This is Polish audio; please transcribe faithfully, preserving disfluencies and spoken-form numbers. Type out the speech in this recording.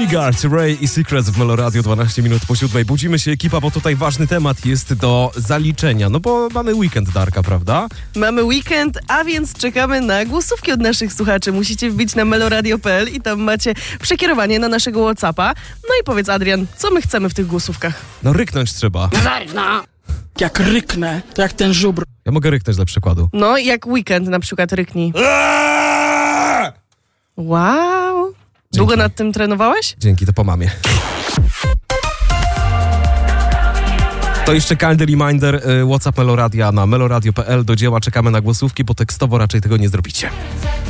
Bigard, Ray i Secrets w Meloradio, dwanaście minut po siódmej. Budzimy się, ekipa, bo tutaj ważny temat jest do zaliczenia. No bo mamy weekend, Darka, prawda? Mamy weekend, a więc czekamy na głosówki od naszych słuchaczy. Musicie wbić na meloradio kropka p l i tam macie przekierowanie na naszego WhatsAppa. No i powiedz, Adrian, co my chcemy w tych głosówkach? No ryknąć trzeba. Jak ryknę, to jak ten żubr. Ja mogę ryknąć dla przykładu. No, jak weekend na przykład ryknij. Wow. Długo Dzięki. nad tym trenowałeś? Dzięki, to po mamie. To jeszcze kalny reminder, y, WhatsApp Meloradia na meloradio kropka p l. Do dzieła, czekamy na głosówki, bo tekstowo raczej tego nie zrobicie.